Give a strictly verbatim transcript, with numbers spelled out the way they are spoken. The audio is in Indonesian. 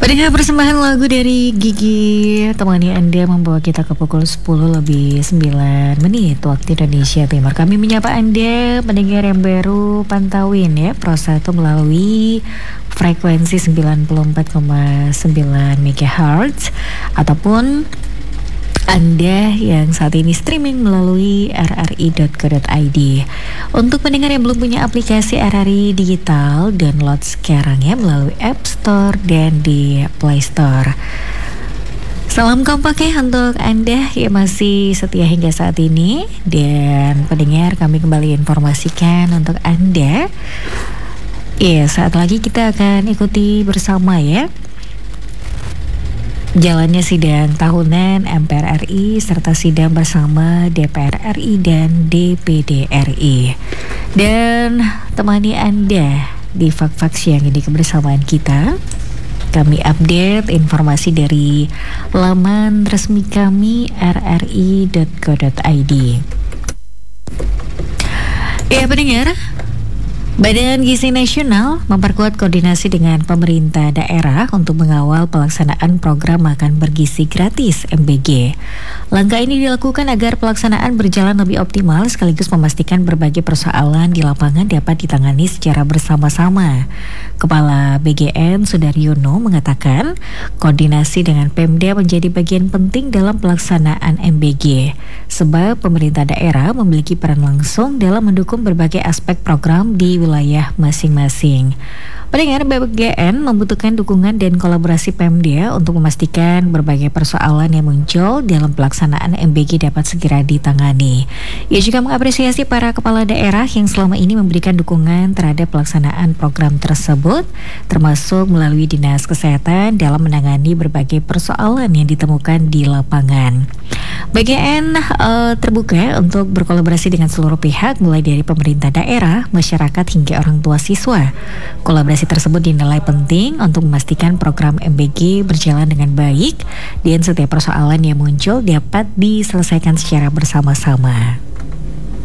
Pendengar persembahan lagu dari Gigi temani Anda membawa kita ke pukul sepuluh lebih sembilan menit waktu Indonesia Timur. Kami menyapa Anda pendengar yang baru pantauin ya Pro satu melalui frekuensi sembilan puluh empat koma sembilan megahertz ataupun Anda yang saat ini streaming melalui r r i dot co dot i d. Untuk pendengar yang belum punya aplikasi R R I Digital, download sekarang ya melalui App Store dan di Play Store. Salam kompak ya untuk Anda yang masih setia hingga saat ini. Dan pendengar, kami kembali informasikan untuk Anda. Ya, saat lagi kita akan ikuti bersama ya jalannya sidang tahunan M P R R I serta sidang bersama D P R R I dan D P D R I. Dan temani Anda di Fak-Fak siang ini kebersamaan kita. Kami update informasi dari laman resmi kami r r i dot co dot i d. Ya pendengar, Badan Gizi Nasional memperkuat koordinasi dengan pemerintah daerah untuk mengawal pelaksanaan program makan bergizi gratis M B G. Langkah ini dilakukan agar pelaksanaan berjalan lebih optimal sekaligus memastikan berbagai persoalan di lapangan dapat ditangani secara bersama-sama. Kepala B G N Sudaryono mengatakan koordinasi dengan Pemda menjadi bagian penting dalam pelaksanaan M B G sebab pemerintah daerah memiliki peran langsung dalam mendukung berbagai aspek program di wilayah masing-masing. Pendengar, B G N membutuhkan dukungan dan kolaborasi Pemda untuk memastikan berbagai persoalan yang muncul dalam pelaksanaan M B G dapat segera ditangani. Ia juga mengapresiasi para kepala daerah yang selama ini memberikan dukungan terhadap pelaksanaan program tersebut, termasuk melalui Dinas Kesehatan dalam menangani berbagai persoalan yang ditemukan di lapangan. B G N uh, terbuka untuk berkolaborasi dengan seluruh pihak, mulai dari pemerintah daerah, masyarakat hingga orang tua siswa. Kolaborasi tersebut dinilai penting untuk memastikan program M B G berjalan dengan baik dan setiap persoalan yang muncul dapat diselesaikan secara bersama-sama.